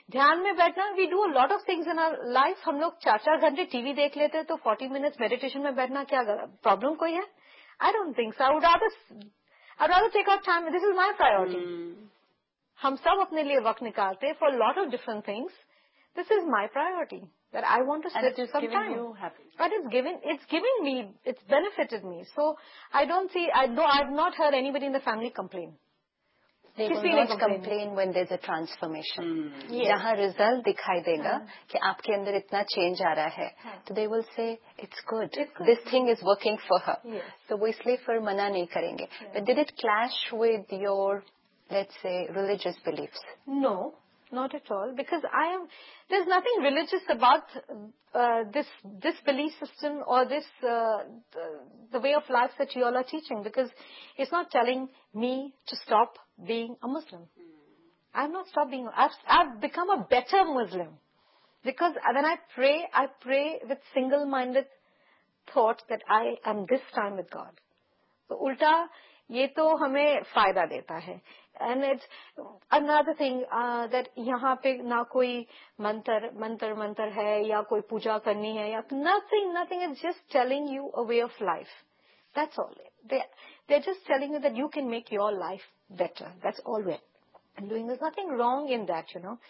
ध्यान में बैठना, we do a lot of things in our life. हम लोग 4-4 घंटे टीवी देख लेते हैं, तो 40 मिनट्स मेडिटेशन में बैठना क्या प्रॉब्लम कोई है? I don't think so. I would rather take our time. This is my priority. हम सब अपने लिए वक्त निकालते हैं for lot of different things. This is my priority that I want to sit some time. You happy. But it's giving me, it's benefited me. So I don't see, I've not heard anybody in the family complain. They will not complain when there's a transformation. जहाँ result दिखाई देगा कि आपके अंदर इतना change आ रहा है, तो they will say it's good. This thing is working for her. तो वो इसलिए फिर मना नहीं करेंगे. But did it clash with your, let's say, religious beliefs? No. Not at all, because there's nothing religious about this belief system or this the way of life that you all are teaching, because it's not telling me to stop being a Muslim. I've not stopped being. I've become a better Muslim, because when I pray with single-minded thought that I am this time with God. तो उल्टा ये तो हमें फायदा देता है. And it's another thing that यहाँ पे ना कोई मंत्र है या कोई पूजा करनी है या nothing. It's just telling you a way of life. That's all. They're just telling you that you can make your life better. That's all we're doing. There's nothing wrong in that, you know.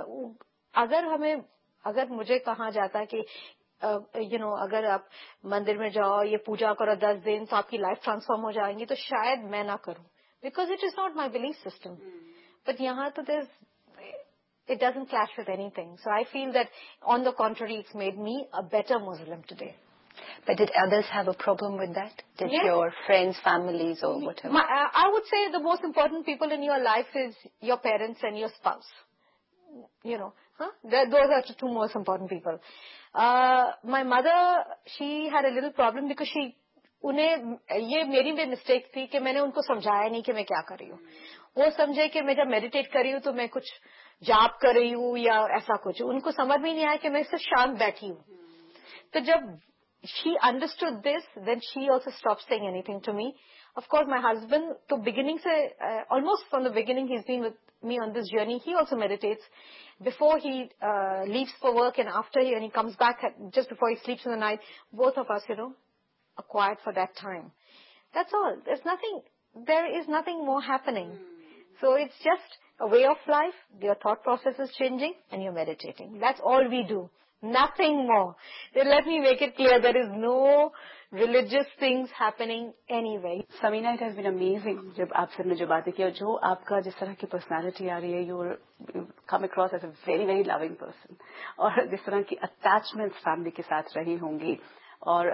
अगर मुझे कहा जाता कि अगर आप मंदिर में जाओ, ये पूजा करो 10 दिन, तो आपकी लाइफ ट्रांसफॉर्म हो जाएंगी, तो शायद मैं ना करूं, because it is not my belief system. But यहाँ तो it doesn't clash with anything. So I feel that on the contrary, it's made me a better Muslim today. But did others have a problem with that? Did your friends, families, or whatever? I would say the most important people in your life is your parents and your spouse. Those are the two most important people. My mother, she had a little problem because ये मेरी भी mistake थी कि मैंने उनको समझाया नहीं कि मैं क्या कर रही हूँ. वो समझे कि मैं जब मेडिटेट कर रही हूँ तो मैं कुछ जाप कर रही हूँ या ऐसा कुछ. उनको समझ में नहीं आया कि मैं सिर्फ शांत बैठी हूँ. तो जब she understood this, then she also stopped saying anything to me. Of course, my husband, to beginning se, almost from the beginning, he's been with me on this journey. He also meditates before he leaves for work and after when he comes back, just before he sleeps in the night. Both of us, are quiet for that time. That's all. There is nothing more happening. So it's just a way of life. Your thought process is changing and you're meditating. That's all we do. Nothing more. Let me make it clear. There is no religious things happening anyway. Samina, it has been amazing. जब आपसे हमने जो बातें की और जो आपका जिस तरह की personality आ रही है, you come across as a very very loving person. और जिस तरह की attachments family के साथ रही होंगी. और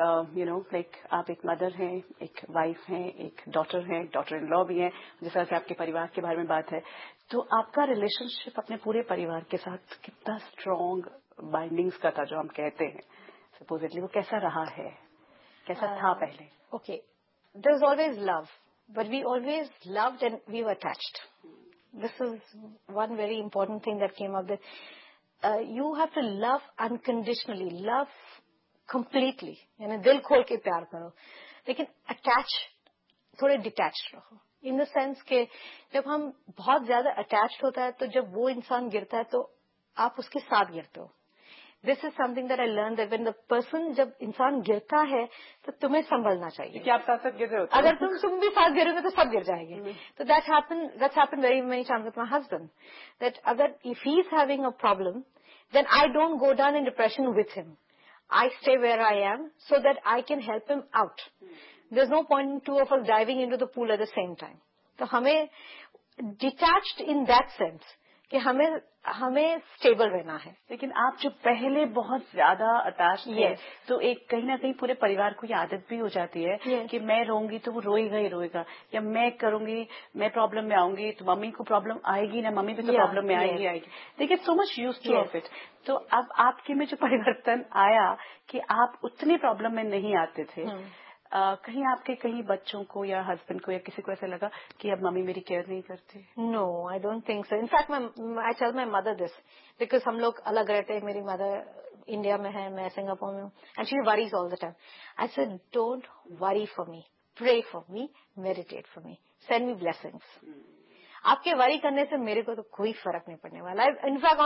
आप एक मदर हैं, एक वाइफ हैं, एक डॉटर हैं, एक डॉटर इन लॉ भी हैं. जिस तरह से आपके परिवार के बारे में बात है, तो आपका रिलेशनशिप अपने पूरे परिवार के साथ कितना स्ट्रॉन्ग बाइंडिंग्स का था जो हम कहते हैं, सपोजिटली वो कैसा रहा है, कैसा था पहले? Okay, there's always love, but we always loved and we were attached. This is one very important thing that came up. That you have to love unconditionally, love completely. दिल खोल के प्यार करो, लेकिन attached थोड़े detached रहो. In the sense के जब हम बहुत ज्यादा attached होता है, तो जब वो इंसान गिरता है तो आप उसके साथ गिरते हो. This is something that I learned, that when the person, जब इंसान गिरता है तो तुम्हें संभलना चाहिए. कि आप साथ गिर रहे होते. अगर तुम भी साथ गिरोगे तो सब गिर जाएंगे. तो that's happened very many times with my husband. That if he's having a problem, then I don't go down in depression with him. I stay where I am so that I can help him out. There's no point in two of us diving into the pool at the same time. तो हमें detached in that sense कि हमें stable रहना है. लेकिन आप जो पहले बहुत ज्यादा अटैच थे, तो एक कहीं ना कहीं पूरे परिवार को ये आदत भी हो जाती है कि मैं रोऊंगी तो वो रोएगा ही रोएगा, या मैं करूंगी, मैं प्रॉब्लम में आऊंगी तो मम्मी को प्रॉब्लम आएगी ना, मम्मी भी तो प्रॉब्लम में आएगी. They get so much used two of it. तो अब आपके में जो परिवर्तन आया कि आप उतनी प्रॉब्लम में नहीं आते थे, कहीं आपके कहीं बच्चों को या हस्बैंड को या किसी को ऐसा लगा कि अब मम्मी मेरी केयर नहीं करती? No, I don't think so. In fact I tell my mother this, because हम लोग अलग रहते हैं. मेरी मदर इंडिया में है, मैं सिंगापुर में हूँ, and she worries all the time. I said don't worry for me, pray for me, meditate for me, send me blessings. आपके वरी करने से मेरे को तो कोई फर्क नहीं पड़ने वाला है. इनफैक्ट